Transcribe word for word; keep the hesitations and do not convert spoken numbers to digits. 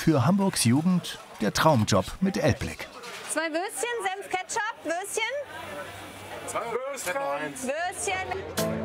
Für Hamburgs Jugend der Traumjob mit Elbblick. Zwei Würstchen, Senf, Ketchup, Würstchen. Zwei Würstchen. Würstchen.